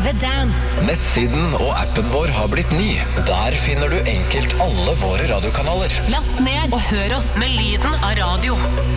Live Dance. Nettsiden og appen vår har blitt ny. Der finner du enkelt alle våre radiokanaler. Last ned og hør oss med lyden av radio.